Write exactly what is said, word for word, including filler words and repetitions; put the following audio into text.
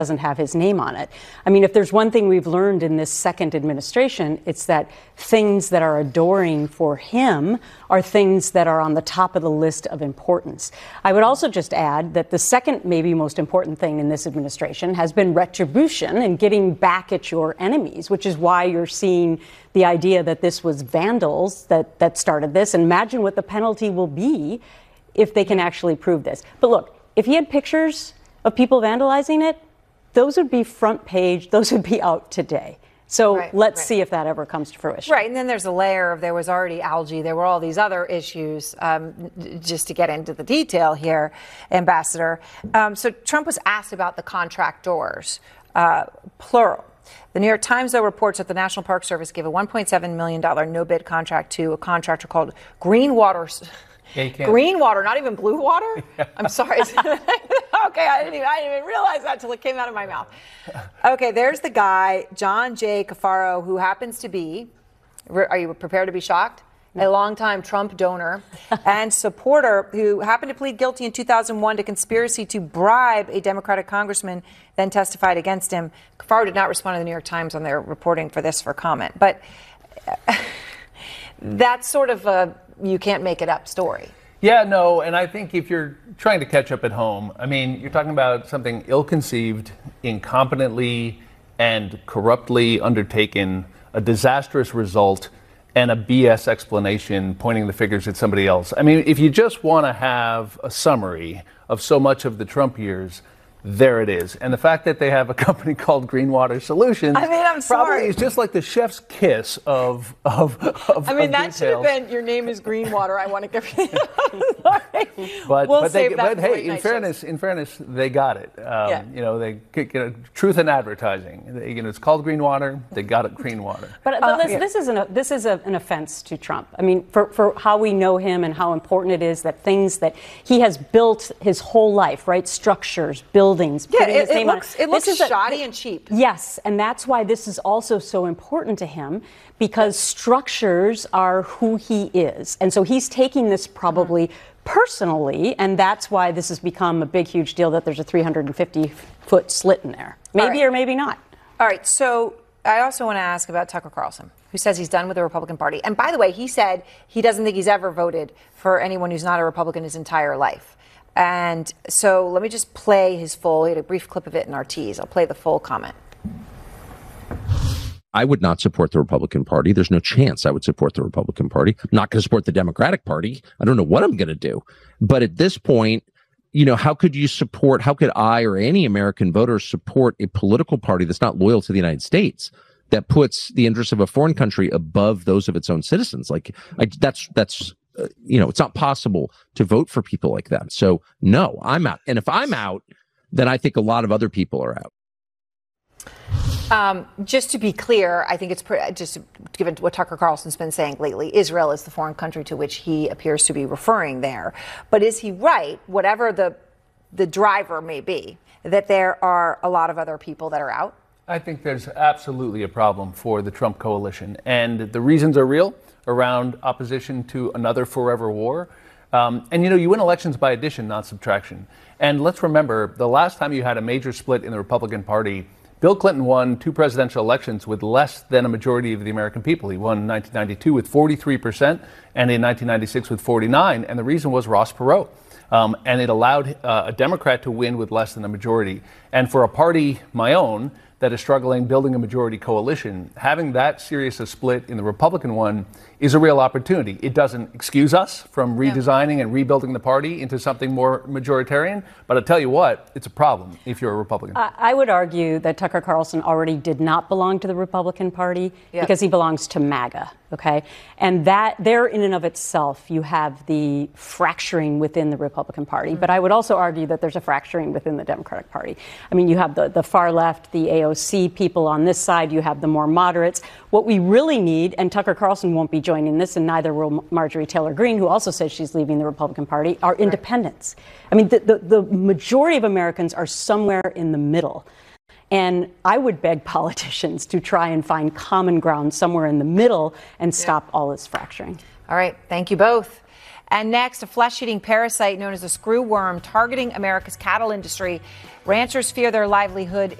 doesn't have his name on it. I mean, if there's one thing we've learned in this second administration, it's that things that are adoring for him are things that are on the top of the list of importance. I would also just add that the second, maybe most important thing in this administration has been retribution and getting back at your enemies, which is why you're seeing the idea that this was vandals that, that started this. And imagine what the penalty will be if they can actually prove this. But look, if he had pictures of people vandalizing it, those would be front page. Those would be out today. So right, let's right. see if that ever comes to fruition. Right. And then there's a layer of there was already algae. There were all these other issues. Um, just to get into the detail here, Ambassador. Um, so Trump was asked about the contractors, uh, plural. The New York Times, though, reports that the National Park Service gave a one point seven million dollars no-bid contract to a contractor called Greenwater. Yeah, Green water, not even blue water? Yeah. I'm sorry. Okay, I didn't, even, I didn't even realize that until it came out of my mouth. Okay, there's the guy, John J. Cafaro, who happens to be, are you prepared to be shocked? No. A longtime Trump donor and supporter who happened to plead guilty in two thousand one to conspiracy to bribe a Democratic congressman, then testified against him. Cafaro did not respond to the New York Times on their reporting for this for comment. But that's sort of a you can't make it up story. Yeah, no, and I think if you're trying to catch up at home, I mean, you're talking about something ill-conceived, incompetently and corruptly undertaken, a disastrous result, and a B S explanation pointing the fingers at somebody else. I mean, if you just want to have a summary of so much of the Trump years, there it is. And the fact that they have a company called Greenwater Solutions, I mean, I'm sorry. probably is just like the chef's kiss of of, of I mean, of that details. should have been, your name is Greenwater, I want to give you. Sorry. But, we'll but, they, save that but hey, in night fairness, shows. in fairness, they got it. Um, yeah. You know, they you know, truth in advertising. They, you know, it's called Greenwater. They got it, Greenwater. But, but uh, this, yeah. this is an this is a, an offense to Trump. I mean, for for how we know him and how important it is that things that he has built his whole life, right? Structures, buildings. Yeah, putting it, his it name looks on it looks This is shoddy a, and cheap. Yes, and that's why this is also so important to him, because structures are who he is, and so he's taking this probably mm-hmm. personally, and that's why this has become a big, huge deal that there's a three hundred fifty foot slit in there. Maybe right. or maybe not. All right, so I also want to ask about Tucker Carlson, who says he's done with the Republican Party. And by the way, he said he doesn't think he's ever voted for anyone who's not a Republican his entire life. And so let me just play his full, he had a brief clip of it in our tease. I'll play the full comment. I would not support the Republican Party. There's no chance I would support the Republican Party. I'm not going to support the Democratic Party. I don't know what I'm going to do. But at this point, you know, how could you support, how could I or any American voter support a political party that's not loyal to the United States, that puts the interests of a foreign country above those of its own citizens? Like, I, that's, that's, uh, you know, it's not possible to vote for people like that. So, no, I'm out. And if I'm out, then I think a lot of other people are out. Um, just to be clear, I think it's pre- just given what Tucker Carlson's been saying lately, Israel is the foreign country to which he appears to be referring there. But is he right, whatever the the driver may be, that there are a lot of other people that are out? I think there's absolutely a problem for the Trump coalition, and the reasons are real around opposition to another forever war. Um, and, you know, you win elections by addition, not subtraction. And let's remember, the last time you had a major split in the Republican Party, Bill Clinton won two presidential elections with less than a majority of the American people. He won in nineteen ninety-two with forty-three percent and in nineteen ninety-six with forty-nine. And the reason was Ross Perot. Um, and it allowed uh, a Democrat to win with less than a majority. And for a party, my own, that is struggling building a majority coalition, having that serious a split in the Republican one is a real opportunity. It doesn't excuse us from redesigning yeah. and rebuilding the party into something more majoritarian, but I'll tell you what, it's a problem if you're a Republican. I, I would argue that Tucker Carlson already did not belong to the Republican Party yeah. because he belongs to MAGA, okay? And that there in and of itself, you have the fracturing within the Republican Party, mm-hmm. but I would also argue that there's a fracturing within the Democratic Party. I mean, you have the, the far left, the A O C people on this side, you have the more moderates. What we really need, and Tucker Carlson won't be joining this, and neither will Marjorie Taylor Greene, who also says she's leaving the Republican Party, are right. independents. I mean, the, the, the majority of Americans are somewhere in the middle. And I would beg politicians to try and find common ground somewhere in the middle and stop yeah. all this fracturing. All right. Thank you both. And next, a flesh-eating parasite known as a screwworm targeting America's cattle industry. Ranchers fear their livelihood